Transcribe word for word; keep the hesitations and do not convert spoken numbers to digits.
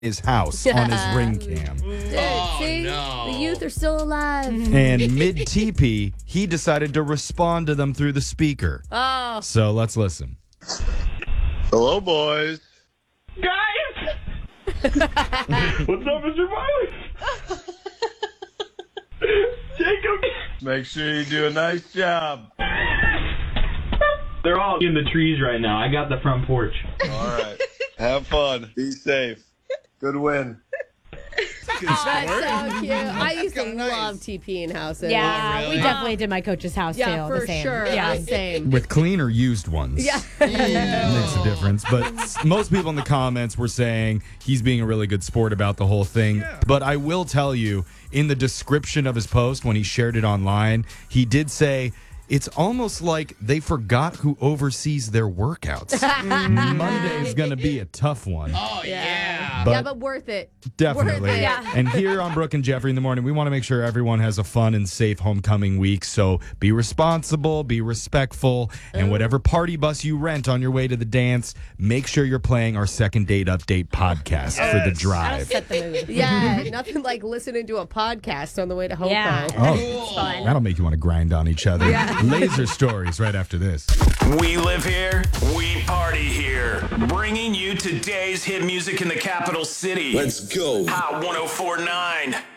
his house on his ring cam. Dude, Oh, see? no. The youth are still alive. And mid-T-P, he decided to respond to them through the speaker. Oh. So let's listen. Hello, boys. Guys! What's up, Mister Wiley? Jacob! Make sure you do a nice job. They're all in the trees right now. I got the front porch. All right. Have fun. Be safe. Good win. That's so cute. I used to kinda nice. love TPing houses. Yeah, really? we definitely did my coach's house Yeah, too. for the same. sure. Yeah. The same. With clean or used ones. Yeah. Makes a difference. But s- most people in the comments were saying he's being a really good sport about the whole thing. But I will tell you, in the description of his post when he shared it online, he did say, it's almost like they forgot who oversees their workouts. Monday's going to be a tough one. Oh, yeah. But- yeah, but worth it. Definitely. Worth it. Yeah. And here on Brooke and Jeffrey in the morning, we want to make sure everyone has a fun and safe homecoming week. So be responsible, be respectful, and whatever party bus you rent on your way to the dance, make sure you're playing our second date update podcast for the Yes. drive. Set the mood. Yeah, nothing like listening to a podcast on the way to Hopo. Yeah. Oh, Fun. that'll make you want to grind on each other. Laser stories right after this. We live here, we party here. Bringing you today's hit music in the capital city. Let's go. Hot one oh four point nine.